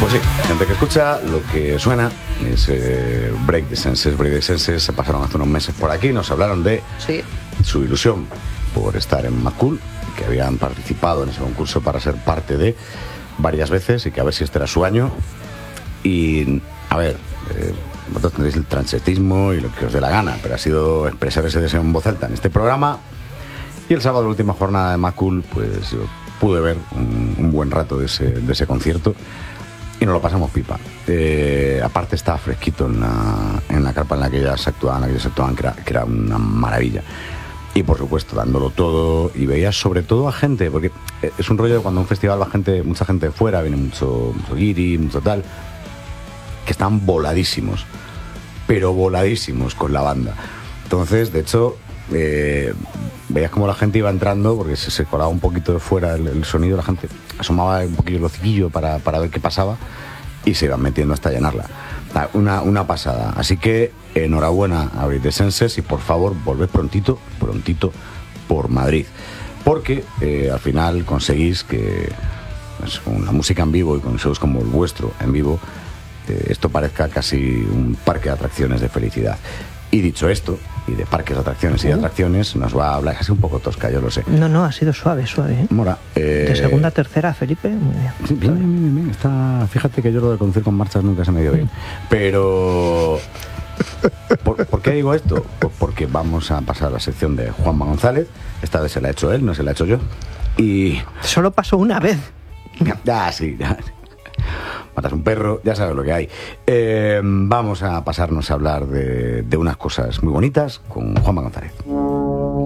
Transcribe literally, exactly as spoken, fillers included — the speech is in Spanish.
Pues sí, gente que escucha, lo que suena es eh, Break the Senses. Break the Senses se pasaron hace unos meses por aquí, nos hablaron de sí. su ilusión por estar en Macul, que habían participado en ese concurso para ser parte de varias veces y que a ver si este era su año. Y, a ver, eh, vosotros tendréis el transetismo y lo que os dé la gana, pero ha sido expresar ese deseo en voz alta en este programa. Y el sábado, la última jornada de Macul, pues yo pude ver un, un buen rato de ese, de ese concierto y nos lo pasamos pipa. Eh, aparte estaba fresquito en la, en la carpa en la que ellas actuaban, en la que ellas actuaban, que era, que era una maravilla. Y por supuesto, dándolo todo, y veías sobre todo a gente, porque es un rollo de cuando a un festival va gente, mucha gente de fuera, viene mucho, mucho guiri, mucho tal, que están voladísimos, pero voladísimos con la banda. Entonces, de hecho, eh, veías como la gente iba entrando, porque se, se colaba un poquito de fuera el, el sonido, la gente asomaba un poquillo el hociquillo para, para ver qué pasaba y se iban metiendo hasta llenarla. Una, una pasada. Así que enhorabuena a Break the Senses y por favor volved prontito, prontito por Madrid. Porque eh, al final conseguís que pues, con la música en vivo y con shows como el vuestro en vivo, eh, esto parezca casi un parque de atracciones de felicidad. Y dicho esto, y de parques de atracciones y de atracciones, nos va a hablar, casi un poco tosca, yo lo sé. No, no, ha sido suave, suave, ¿eh? Mora, eh... de segunda a tercera, Felipe, muy bien. Sí, bien, bien, bien, bien. Está... Fíjate que yo lo de conducir con marchas nunca se me dio bien. Pero... ¿Por, ¿Por qué digo esto? Pues porque vamos a pasar a la sección de Juanma González. Esta vez se la ha hecho él, no se la ha hecho yo. Y... Solo pasó una vez. Ya, sí, ya. Matas un perro, ya sabes lo que hay. Eh, vamos a pasarnos a hablar de, de unas cosas muy bonitas con Juanma González.